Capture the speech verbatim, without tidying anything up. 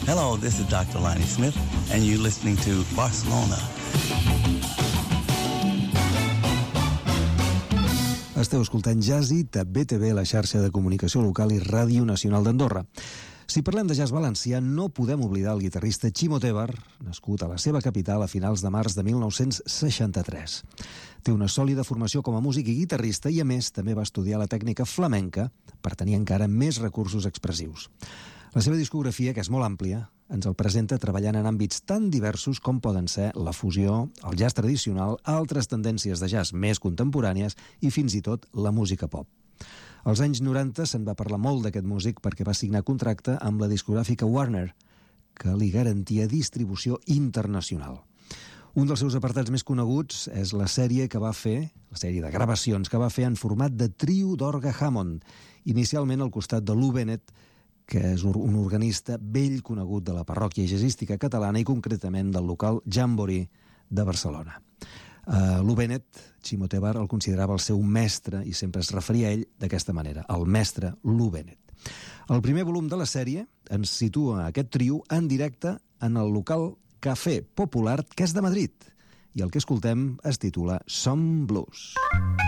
Hello, this is doctor Lonnie Smith, and you're listening to Barcelona. Esteu escoltant Jazz i B T V, la xarxa de comunicació local i Ràdio Nacional d'Andorra. Si parlem de jazz valencià, no podem oblidar el guitarrista Chimo Tebar, nascut a la seva capital a finals de març de mil nou-cents seixanta-tres. Té una sòlida formació com a músic i guitarrista i, a més, també va estudiar la tècnica flamenca per tenir encara més recursos expressius. La seva discografia, que és molt àmplia, ens el presenta treballant en àmbits tan diversos com poden ser la fusió, el jazz tradicional, altres tendències de jazz més contemporànies i fins i tot la música pop. Als anys noranta se'n va parlar molt d'aquest músic perquè va signar contracte amb la discogràfica Warner, que li garantia distribució internacional. Un dels seus apartats més coneguts és la sèrie que va fer, la sèrie de gravacions que va fer en format de trio d'orgue Hammond, inicialment al costat de Lou Bennett, que és un organista vell conegut de la parròquia jazzística catalana i concretament del local Jamboree de Barcelona. Uh, Lou Bennett, Chimo Tebar el considerava el seu mestre i sempre es referia a ell d'aquesta manera, el mestre Lou Bennett. El primer volum de la sèrie ens situa aquest trio en directe en el local Café Popular, que és de Madrid, i el que escoltem es titula Some Blues.